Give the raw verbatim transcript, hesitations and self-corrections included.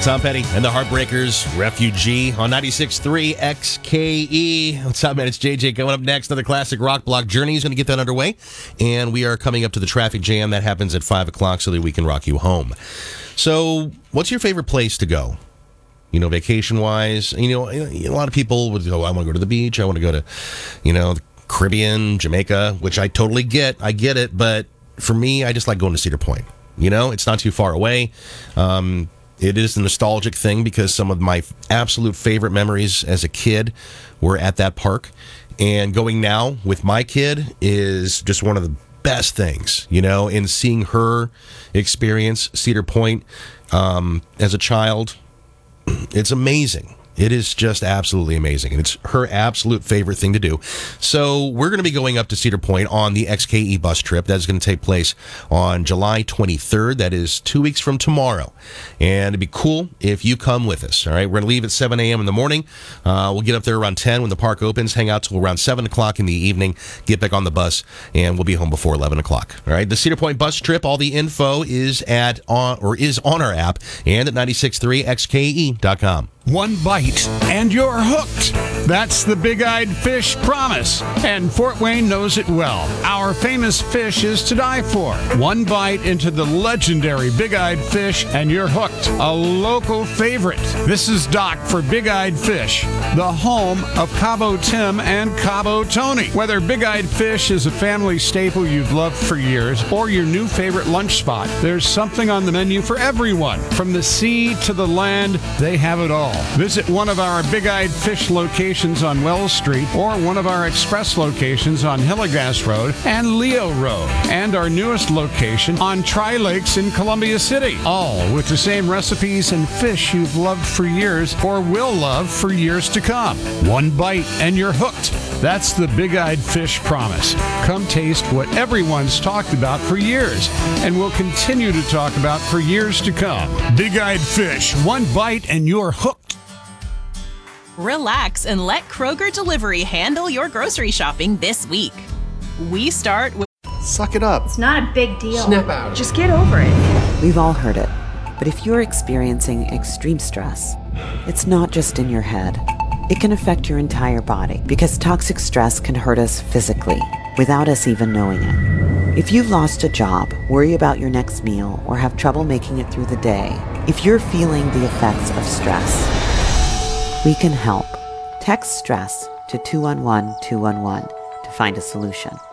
Tom Petty and the Heartbreakers, Refugee on ninety-six point three X K E. What's up, man? It's J J. Coming up next, another classic rock block. Journey is going to get that underway, and we are coming up to the traffic jam. That happens at five o'clock so that we can rock you home. So, what's your favorite place to go? You know, vacation-wise? You know, a lot of people would go, I want to go to the beach. I want to go to, you know, the Caribbean, Jamaica, which I totally get. I get it, but for me, I just like going to Cedar Point. You know, it's not too far away. Um... It is a nostalgic thing because some of my absolute favorite memories as a kid were at that park. And going now with my kid is just one of the best things, you know, and seeing her experience Cedar Point um, as a child, it's amazing. It is just absolutely amazing. And it's her absolute favorite thing to do. So we're going to be going up to Cedar Point on the X K E bus trip. That's going to take place on July twenty-third. That is two weeks from tomorrow. And it'd be cool if you come with us. All right. We're going to leave at seven a.m. in the morning. Uh, we'll get up there around ten when the park opens, hang out till around seven o'clock in the evening, get back on the bus, and we'll be home before eleven o'clock. All right. The Cedar Point bus trip, all the info is at on or is on our app and at ninety-six point three X K E dot com. One bite and you're hooked. That's the Big-Eyed Fish promise, and Fort Wayne knows it well. Our famous fish is to die for. One bite into the legendary Big-Eyed Fish and you're hooked. A local favorite. This is Doc for Big-Eyed Fish, the home of Cabo Tim and Cabo Tony. Whether Big-Eyed Fish is a family staple you've loved for years or your new favorite lunch spot, there's something on the menu for everyone. From the sea to the land, they have it all. Visit one of our Big-Eyed Fish locations on Wells Street or one of our express locations on Hillegas Road and Leo Road, and our newest location on Tri-Lakes in Columbia City, all with the same recipes and fish you've loved for years or will love for years to come. One bite and you're hooked. That's the Big-Eyed Fish promise. Come taste what everyone's talked about for years and will continue to talk about for years to come. Big-Eyed Fish, one bite and you're hooked. Relax and let Kroger Delivery handle your grocery shopping this week. We start with... Suck it up. It's not a big deal. Snap out. Just get over it. We've all heard it. But if you're experiencing extreme stress, it's not just in your head. It can affect your entire body because toxic stress can hurt us physically without us even knowing it. If you've lost a job, worry about your next meal, or have trouble making it through the day, if you're feeling the effects of stress, we can help. Text STRESS to two one one two one one to find a solution.